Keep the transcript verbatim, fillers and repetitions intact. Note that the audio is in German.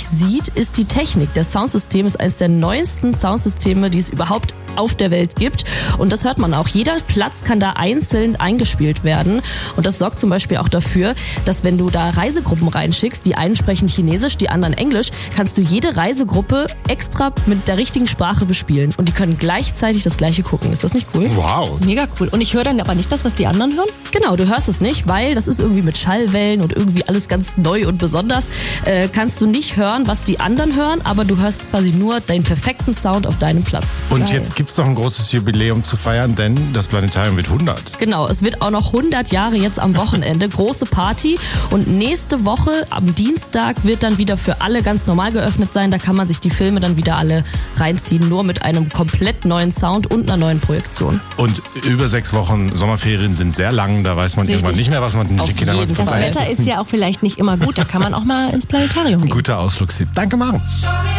sieht, ist die Technik. Das Soundsystem ist eines der neuesten Soundsysteme, die es überhaupt auf der Welt gibt. Und das hört man auch. Jeder Platz kann da einzeln eingespielt werden. Und das sorgt zum Beispiel auch dafür, dass wenn du da Reisegruppen reinschickst, die einen sprechen Chinesisch, die anderen Englisch, kannst du jede Reisegruppe extra mit der richtigen Sprache bespielen. Und die können gleichzeitig das Gleiche gucken. Ist das nicht cool? Wow. Mega cool. Und ich höre dann aber nicht das, was die anderen hören? Genau, du hörst es nicht, weil das ist irgendwie mit Schallwellen und irgendwie alles ganz neu und besonders. Äh, kannst du nicht hören, was die anderen hören, aber du hörst quasi nur den perfekten Sound auf deinem Platz. Und Geil. jetzt gibt es doch ein großes Jubiläum zu feiern, denn das Planetarium wird hundert. Genau, es wird auch noch hundert Jahre jetzt am Wochenende. Große Party. Und nächste Woche am Dienstag wird dann wieder für alle ganz normal geöffnet sein. Da kann man sich die Filme dann wieder alle reinziehen, nur mit einem komplett neuen Sound und einer neuen Projektion. Und über sechs Wochen Sommerferien sind sehr lang. Da weiß man Richtig. irgendwann nicht mehr, was man mit den Auf Kindern jeden Das vorbei Wetter ist ja auch vielleicht nicht immer gut. Da kann man auch mal ins Planetarium gehen. Guter Ausflugstipp. Danke, Maren.